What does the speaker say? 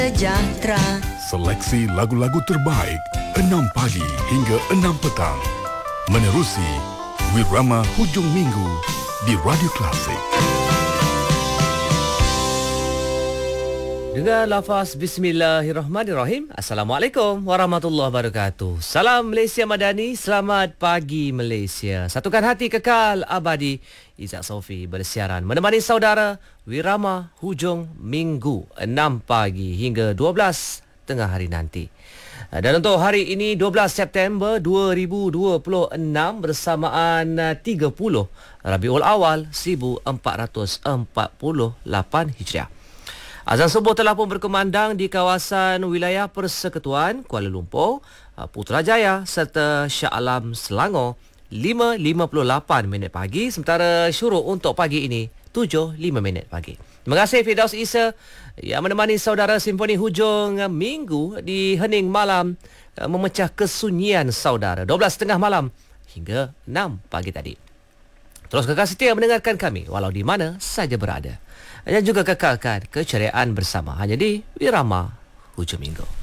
Sejahtera. Seleksi lagu-lagu terbaik 6 pagi hingga 6 petang. Menerusi Wirama Hujung Minggu di Radio Klasik. Dengar lafaz Bismillahirrahmanirrahim. Assalamualaikum warahmatullahi wabarakatuh. Salam Malaysia Madani. Selamat pagi Malaysia. Satukan hati kekal abadi. Izzat Sofi bersiaran menemani saudara Wirama Hujung Minggu 6 pagi hingga 12 tengah hari nanti. Dan untuk hari ini 12 September 2026 bersamaan 30 Rabiul Awal 1448 Hijriah. Azan subuh telah pun berkumandang di kawasan wilayah Persekutuan Kuala Lumpur, Putrajaya serta Shah Alam Selangor 5.58 minit pagi, sementara syuruk untuk pagi ini 7.05 minit pagi. Terima kasih Firdaus Isa yang menemani saudara Simfoni Hujung Minggu di hening malam, memecah kesunyian saudara 12.30 malam hingga 6 pagi tadi. Terus kekal setia mendengarkan kami walau di mana saja berada. Dan juga kekalkan keceriaan bersama hanya di Wirama Hujung Minggu.